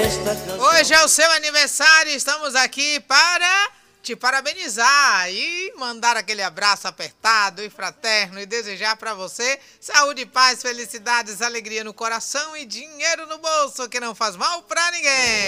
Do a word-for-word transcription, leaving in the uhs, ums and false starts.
Hoje é o seu aniversário, estamos aqui para te parabenizar e mandar aquele abraço apertado e fraterno e desejar para você saúde, paz, felicidades, alegria no coração e dinheiro no bolso, que não faz mal para ninguém.